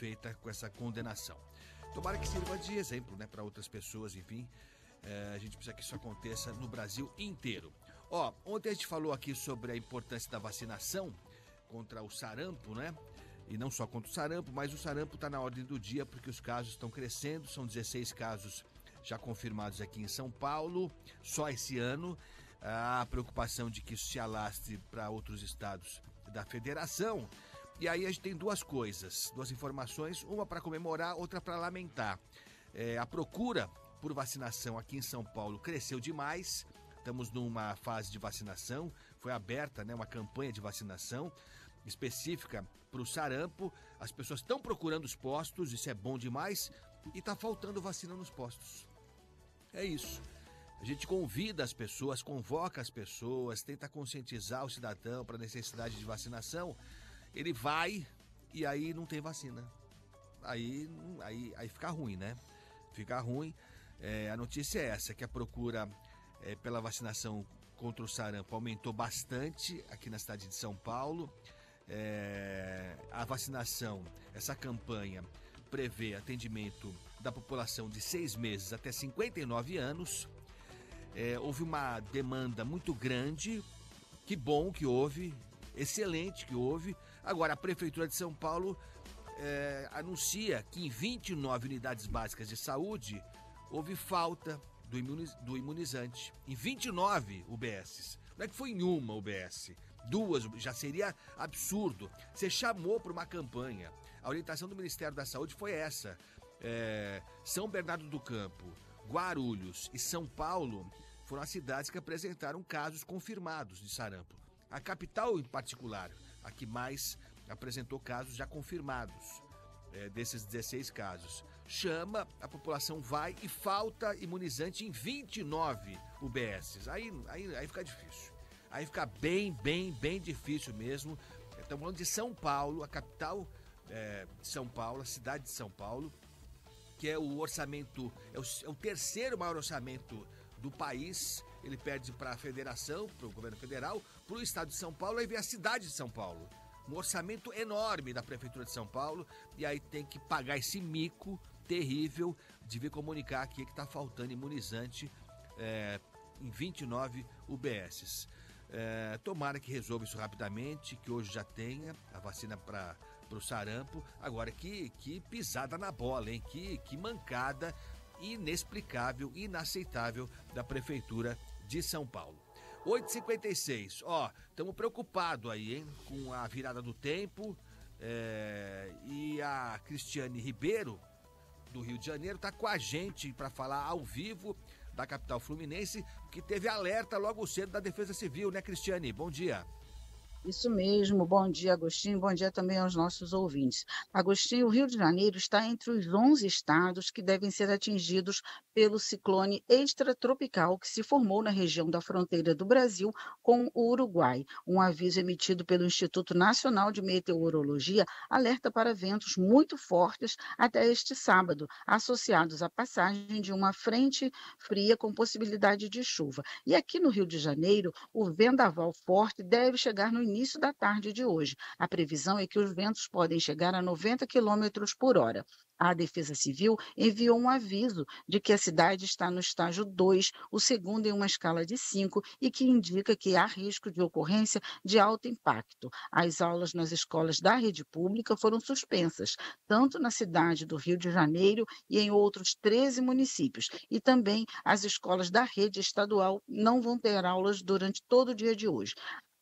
feita com essa condenação. Tomara que sirva de exemplo, né, para outras pessoas, enfim. A gente precisa que isso aconteça no Brasil inteiro. Ontem a gente falou aqui sobre a importância da vacinação contra o sarampo, né? E não só contra o sarampo, mas o sarampo está na ordem do dia porque os casos estão crescendo. São 16 casos já confirmados aqui em São Paulo, só esse ano. A preocupação de que isso se alastre para outros estados da federação. E aí a gente tem duas coisas, duas informações, uma para comemorar, outra para lamentar. A procura por vacinação aqui em São Paulo cresceu demais. Estamos numa fase de vacinação, foi aberta, né, uma campanha de vacinação específica para o sarampo. As pessoas estão procurando os postos, isso é bom demais, e está faltando vacina nos postos. É isso. A gente convida as pessoas, convoca as pessoas, tenta conscientizar o cidadão para a necessidade de vacinação. Ele vai e aí não tem vacina. Aí fica ruim, né? Fica ruim. A notícia é essa, que a procura pela vacinação contra o sarampo aumentou bastante aqui na cidade de São Paulo. A vacinação, essa campanha prevê atendimento da população de 6 meses até 59 anos. Houve uma demanda muito grande, que bom que houve, excelente que houve. Agora, a Prefeitura de São Paulo anuncia que em 29 unidades básicas de saúde houve falta do imunizante. Em 29 UBSs. Não é que foi em uma UBS, 2, já seria absurdo. Você chamou para uma campanha. A orientação do Ministério da Saúde foi essa. São Bernardo do Campo, Guarulhos e São Paulo foram as cidades que apresentaram casos confirmados de sarampo. A capital, em particular, a que mais apresentou casos já confirmados, desses 16 casos. Chama, a população vai e falta imunizante em 29 UBSs. Aí fica difícil. Aí fica bem difícil mesmo. Estamos falando de São Paulo, a capital de São Paulo, a cidade de São Paulo, que é o orçamento, é o terceiro maior orçamento do país. Ele perde para a federação, para o governo federal, para o estado de São Paulo, aí vem a cidade de São Paulo. Um orçamento enorme da Prefeitura de São Paulo, e aí tem que pagar esse mico terrível de vir comunicar aqui que está faltando imunizante em 29 UBSs. Tomara que resolva isso rapidamente, que hoje já tenha a vacina para o sarampo. Agora, que pisada na bola, hein? Que mancada inexplicável, inaceitável da Prefeitura de São Paulo. 8h56, estamos preocupados aí, hein, com a virada do tempo, e a Cristiane Ribeiro, do Rio de Janeiro, está com a gente para falar ao vivo da capital fluminense, que teve alerta logo cedo da Defesa Civil, né, Cristiane? Bom dia. Isso mesmo, bom dia, Agostinho, bom dia também aos nossos ouvintes. Agostinho, o Rio de Janeiro está entre os 11 estados que devem ser atingidos pelo ciclone extratropical que se formou na região da fronteira do Brasil com o Uruguai. Um aviso emitido pelo Instituto Nacional de Meteorologia alerta para ventos muito fortes até este sábado, associados à passagem de uma frente fria com possibilidade de chuva. E aqui no Rio de Janeiro, o vendaval forte deve chegar no início da tarde de hoje. A previsão é que os ventos podem chegar a 90 km por hora. A Defesa Civil enviou um aviso de que a cidade está no estágio 2, o segundo em uma escala de 5, e que indica que há risco de ocorrência de alto impacto. As aulas nas escolas da rede pública foram suspensas, tanto na cidade do Rio de Janeiro e em outros 13 municípios. E também as escolas da rede estadual não vão ter aulas durante todo o dia de hoje.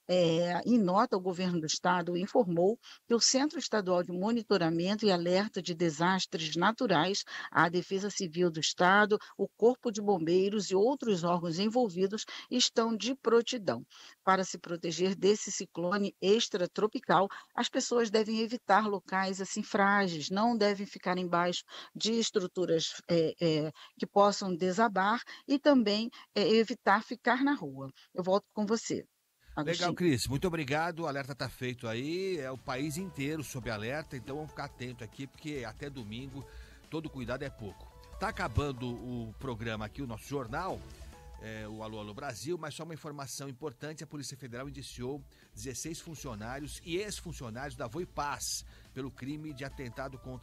Em nota, o governo do estado informou que o Centro Estadual de Monitoramento e Alerta de Desastres Naturais, a Defesa Civil do Estado, o Corpo de Bombeiros e outros órgãos envolvidos estão de prontidão. Para se proteger desse ciclone extratropical, as pessoas devem evitar locais assim frágeis, não devem ficar embaixo de estruturas que possam desabar e também evitar ficar na rua. Eu volto com você. Agostinho. Legal, Cris, muito obrigado, o alerta tá feito aí, é o país inteiro sob alerta, então vamos ficar atento aqui, porque até domingo todo cuidado é pouco. Tá acabando o programa aqui, o nosso jornal, o Alô Alô Brasil, mas só uma informação importante: a Polícia Federal indiciou 16 funcionários e ex-funcionários da Voipaz pelo crime de atentado contra